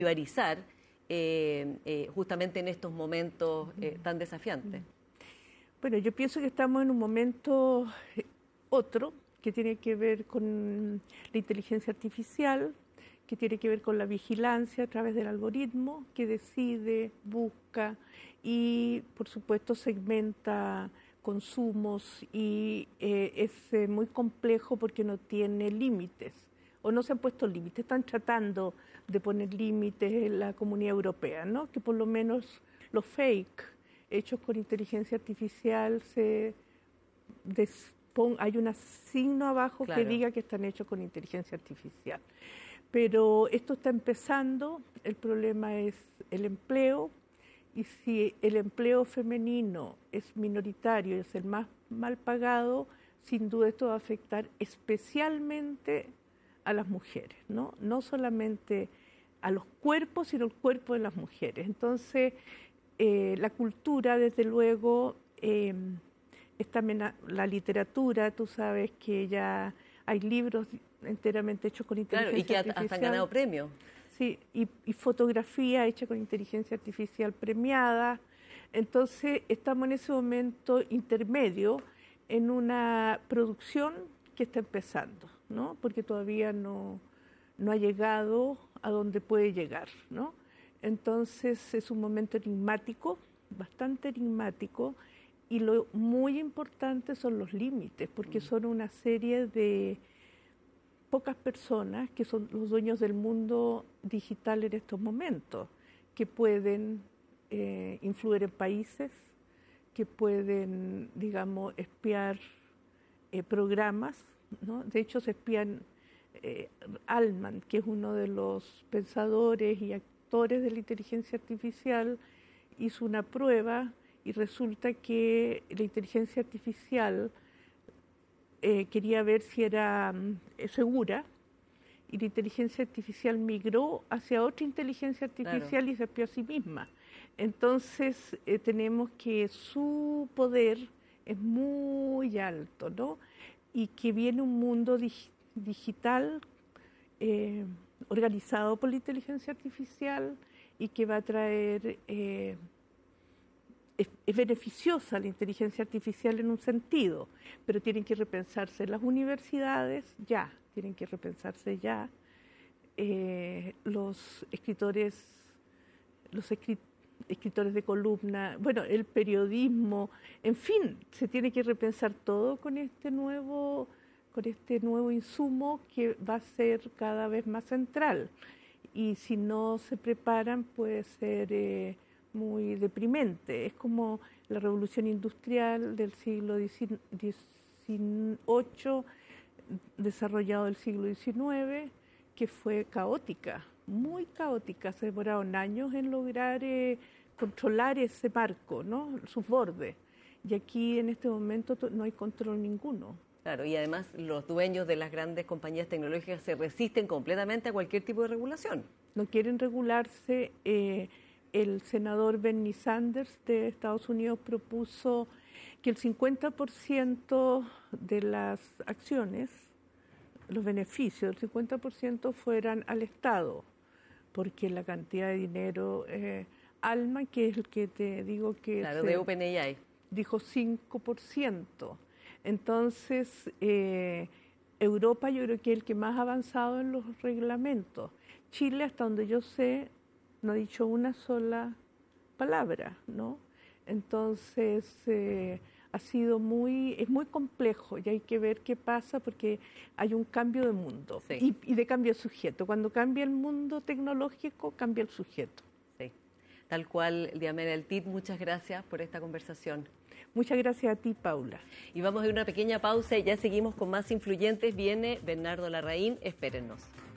individualizar justamente en estos momentos tan desafiantes? Bueno, yo pienso que estamos en un momento otro que tiene que ver con la inteligencia artificial, que tiene que ver con la vigilancia a través del algoritmo que decide, busca y por supuesto segmenta consumos y es muy complejo porque no tiene límites o no se han puesto límites, están tratando de poner límites en la Comunidad Europea, ¿no? Que por lo menos los fake hechos con inteligencia artificial hay un signo abajo que diga que están hechos con inteligencia artificial. Pero esto está empezando, el problema es el empleo, y si el empleo femenino es minoritario y es el más mal pagado, sin duda esto va a afectar especialmente a las mujeres, ¿no? No solamente a los cuerpos, sino el cuerpo de las mujeres. Entonces, la cultura, desde luego, es también la literatura, tú sabes que ya hay libros enteramente hechos con inteligencia artificial. Claro, y que hasta han ganado premios. Sí, y fotografía hecha con inteligencia artificial premiada. Entonces, estamos en ese momento intermedio en una producción que está empezando, ¿no? Porque todavía no ha llegado a donde puede llegar, ¿no? Entonces, es un momento enigmático, bastante enigmático, y lo muy importante son los límites, porque son una serie de pocas personas que son los dueños del mundo digital en estos momentos, que pueden influir en países, que pueden, digamos, espiar programas, ¿no? De hecho, se espían Altman, que es uno de los pensadores y actores de la inteligencia artificial, hizo una prueba y resulta que la inteligencia artificial quería ver si era segura, y la inteligencia artificial migró hacia otra inteligencia artificial y se espió a sí misma. Entonces tenemos que su poder es muy alto, ¿no? Y que viene un mundo digital organizado por la inteligencia artificial y que va a traer... es beneficiosa la inteligencia artificial en un sentido, pero tienen que repensarse las universidades ya, tienen que repensarse ya los escritores de columna, bueno, el periodismo, en fin, se tiene que repensar todo con este nuevo insumo que va a ser cada vez más central. Y si no se preparan puede ser muy deprimente. Es como la revolución industrial del siglo XVIII, desarrollado del siglo XIX, que fue caótica, muy caótica. Se demoraron años en lograr controlar ese marco, ¿no? Sus bordes. Y aquí en este momento no hay control ninguno. Claro, y además los dueños de las grandes compañías tecnológicas se resisten completamente a cualquier tipo de regulación. No quieren regularse. El senador Bernie Sanders de Estados Unidos propuso que el 50% de las acciones, los beneficios, el 50% fueran al Estado, porque la cantidad de dinero, Alma, que es el que te digo que... Claro, de OpenAI. Dijo 5%. Entonces, Europa yo creo que es el que más ha avanzado en los reglamentos. Chile, hasta donde yo sé, no ha dicho una sola palabra, ¿no? Entonces, es muy complejo y hay que ver qué pasa porque hay un cambio de mundo y de cambio de sujeto. Cuando cambia el mundo tecnológico, cambia el sujeto. Sí, tal cual, Diamela Eltit, muchas gracias por esta conversación. Muchas gracias a ti, Paula. Y vamos a ir a una pequeña pausa y ya seguimos con más influyentes. Viene Bernardo Larraín, espérennos.